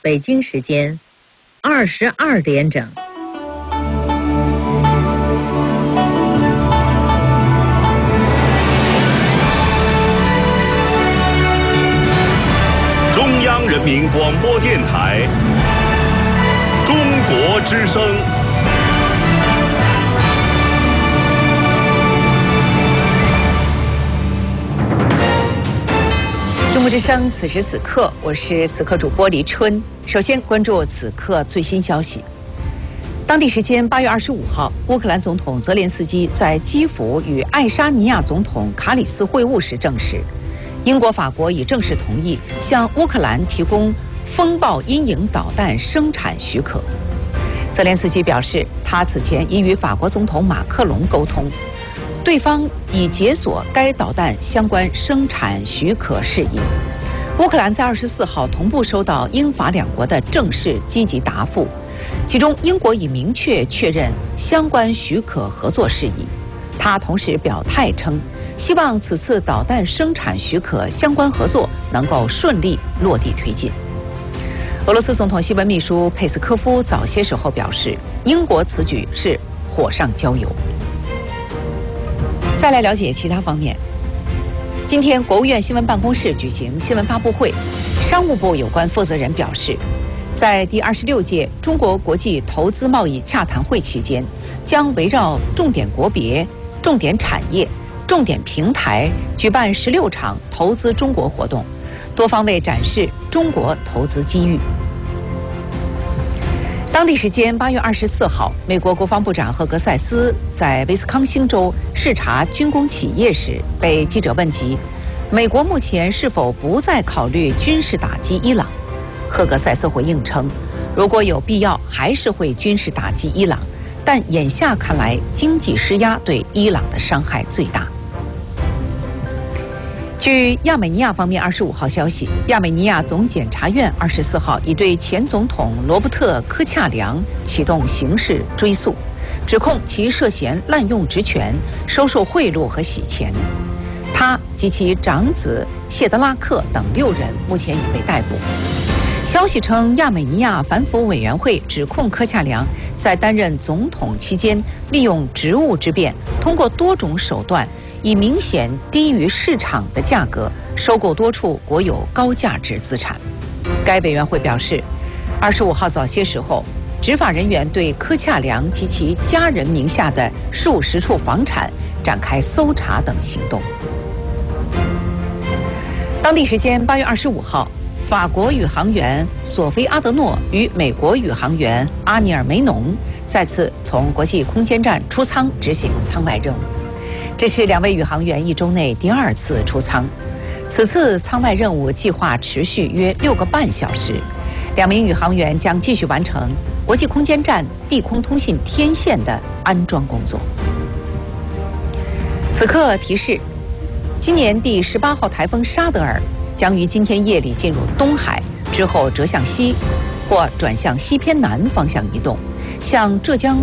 北京时间22点整。 中央人民广播电台中国之声。 中国之声，此时此刻，我是此刻主播黎春。首先关注此刻最新消息。当地时间8月25号，乌克兰总统泽连斯基在基辅与爱沙尼亚总统卡里斯会晤时证实，英国、法国已正式同意向乌克兰提供风暴阴影导弹生产许可。泽连斯基表示，他此前已与法国总统马克龙沟通，对方已解锁该导弹相关生产许可事宜。乌克兰在24号同步收到英法两国的正式积极答复，其中英国已明确确认相关许可合作事宜。他同时表态称，希望此次导弹生产许可相关合作能够顺利落地推进。俄罗斯总统新闻秘书佩斯科夫早些时候表示，英国此举是火上浇油。再来了解其他方面。今天，国务院新闻办公室举行新闻发布会，商务部有关负责人表示，在第26届中国国际投资贸易洽谈会期间，将围绕重点国别、重点产业、重点平台举办16场投资中国活动，多方位展示中国投资机遇。当地时间8月24号，美国国防部长赫格塞斯在威斯康星州视察军工企业时，被记者问及美国目前是否不再考虑军事打击伊朗。赫格塞斯回应称，如果有必要，还是会军事打击伊朗，但眼下看来，经济施压对伊朗的伤害最大。据亚美尼亚方面25号消息，亚美尼亚总检察院24号已对前总统罗伯特·科恰良启动刑事追诉，指控其涉嫌滥用职权、收受贿赂和洗钱。他及其长子谢德拉克等6人目前已被逮捕。消息称，亚美尼亚反腐委员会指控科恰良在担任总统期间，利用职务之便，通过多种手段，以明显低于市场的价格收购多处国有高价值资产。该委员会表示，25号早些时候，执法人员对科恰良及其家人名下的数十处房产展开搜查等行动。当地时间8月25号，法国宇航员索菲阿德诺与美国宇航员阿尼尔梅农再次从国际空间站出舱执行舱外任务。这是2位宇航员1周内第2次出舱，此次舱外任务计划持续约6个半小时。2名宇航员将继续完成国际空间站地空通信天线的安装工作。此刻提示，今年第18号台风沙德尔将于今天夜里进入东海，之后折向西或转向西偏南方向移动，向浙江